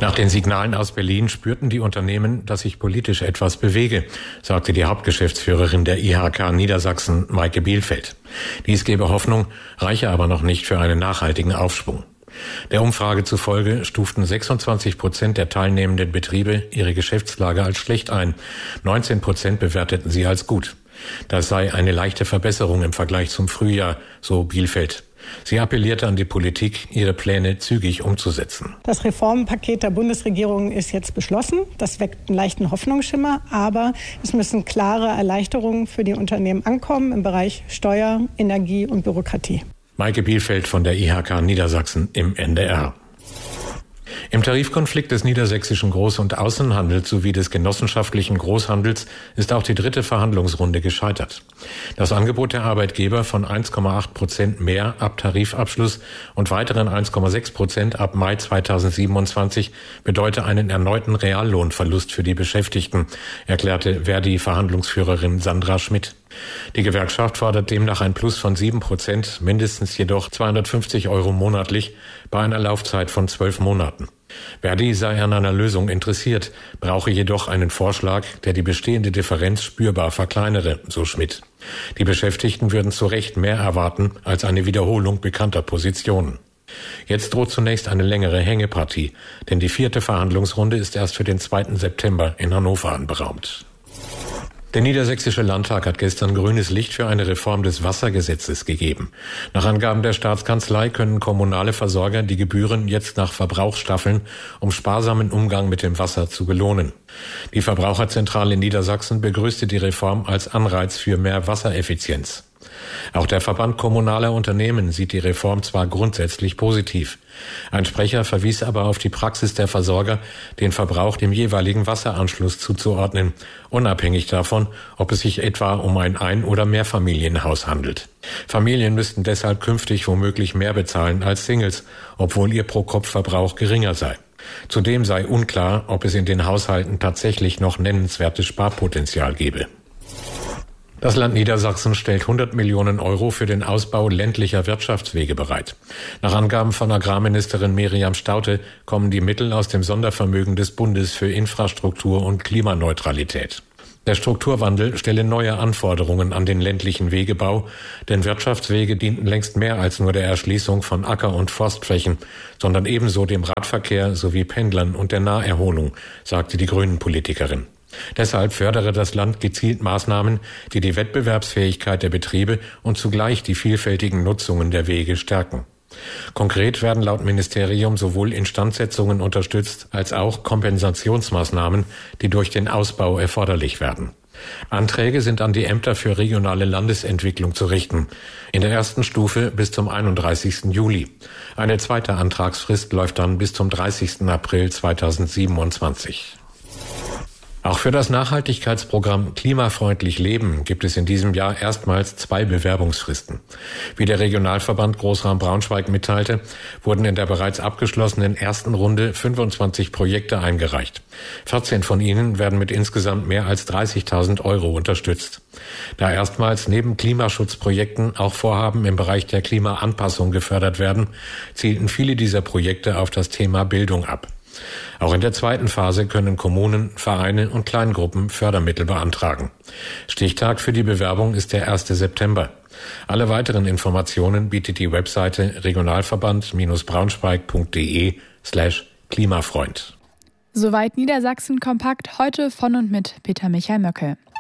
Nach den Signalen aus Berlin spürten die Unternehmen, dass sich politisch etwas bewege, sagte die Hauptgeschäftsführerin der IHK Niedersachsen, Maike Bielfeld. Dies gebe Hoffnung, reiche aber noch nicht für einen nachhaltigen Aufschwung. Der Umfrage zufolge stuften 26% der teilnehmenden Betriebe ihre Geschäftslage als schlecht ein. 19% bewerteten sie als gut. Das sei eine leichte Verbesserung im Vergleich zum Frühjahr, so Bielfeld. Sie appellierte an die Politik, ihre Pläne zügig umzusetzen. Das Reformpaket der Bundesregierung ist jetzt beschlossen. Das weckt einen leichten Hoffnungsschimmer, aber es müssen klare Erleichterungen für die Unternehmen ankommen im Bereich Steuer, Energie und Bürokratie. Maike Bielfeld von der IHK Niedersachsen im NDR. Im Tarifkonflikt des niedersächsischen Groß- und Außenhandels sowie des genossenschaftlichen Großhandels ist auch die dritte Verhandlungsrunde gescheitert. Das Angebot der Arbeitgeber von 1,8% mehr ab Tarifabschluss und weiteren 1,6% ab Mai 2027 bedeute einen erneuten Reallohnverlust für die Beschäftigten, erklärte Verdi-Verhandlungsführerin Sandra Schmidt. Die Gewerkschaft fordert demnach ein Plus von 7%, mindestens jedoch 250 € monatlich bei einer Laufzeit von 12 Monaten. Verdi sei an einer Lösung interessiert, brauche jedoch einen Vorschlag, der die bestehende Differenz spürbar verkleinere, so Schmidt. Die Beschäftigten würden zu Recht mehr erwarten als eine Wiederholung bekannter Positionen. Jetzt droht zunächst eine längere Hängepartie, denn die 4. Verhandlungsrunde ist erst für den 2. September in Hannover anberaumt. Der Niedersächsische Landtag hat gestern grünes Licht für eine Reform des Wassergesetzes gegeben. Nach Angaben der Staatskanzlei können kommunale Versorger die Gebühren jetzt nach Verbrauch staffeln, um sparsamen Umgang mit dem Wasser zu belohnen. Die Verbraucherzentrale in Niedersachsen begrüßte die Reform als Anreiz für mehr Wassereffizienz. Auch der Verband kommunaler Unternehmen sieht die Reform zwar grundsätzlich positiv. Ein Sprecher verwies aber auf die Praxis der Versorger, den Verbrauch dem jeweiligen Wasseranschluss zuzuordnen, unabhängig davon, ob es sich etwa um ein Ein- oder Mehrfamilienhaus handelt. Familien müssten deshalb künftig womöglich mehr bezahlen als Singles, obwohl ihr Pro-Kopf-Verbrauch geringer sei. Zudem sei unklar, ob es in den Haushalten tatsächlich noch nennenswertes Sparpotenzial gebe. Das Land Niedersachsen stellt 100 Millionen € für den Ausbau ländlicher Wirtschaftswege bereit. Nach Angaben von Agrarministerin Miriam Staudte kommen die Mittel aus dem Sondervermögen des Bundes für Infrastruktur und Klimaneutralität. Der Strukturwandel stelle neue Anforderungen an den ländlichen Wegebau, denn Wirtschaftswege dienten längst mehr als nur der Erschließung von Acker- und Forstflächen, sondern ebenso dem Radverkehr sowie Pendlern und der Naherholung, sagte die Grünen-Politikerin. Deshalb fördere das Land gezielt Maßnahmen, die die Wettbewerbsfähigkeit der Betriebe und zugleich die vielfältigen Nutzungen der Wege stärken. Konkret werden laut Ministerium sowohl Instandsetzungen unterstützt als auch Kompensationsmaßnahmen, die durch den Ausbau erforderlich werden. Anträge sind an die Ämter für regionale Landesentwicklung zu richten. In der ersten Stufe bis zum 31. Juli. Eine zweite Antragsfrist läuft dann bis zum 30. April 2027. Auch für das Nachhaltigkeitsprogramm Klimafreundlich Leben gibt es in diesem Jahr erstmals 2 Bewerbungsfristen. Wie der Regionalverband Großraum Braunschweig mitteilte, wurden in der bereits abgeschlossenen ersten Runde 25 Projekte eingereicht. 14 von ihnen werden mit insgesamt mehr als 30.000 € unterstützt. Da erstmals neben Klimaschutzprojekten auch Vorhaben im Bereich der Klimaanpassung gefördert werden, zielten viele dieser Projekte auf das Thema Bildung ab. Auch in der zweiten Phase können Kommunen, Vereine und Kleingruppen Fördermittel beantragen. Stichtag für die Bewerbung ist der 1. September. Alle weiteren Informationen bietet die Webseite regionalverband-braunschweig.de/Klimafreund. Soweit Niedersachsen kompakt, heute von und mit Peter Michael Möckel.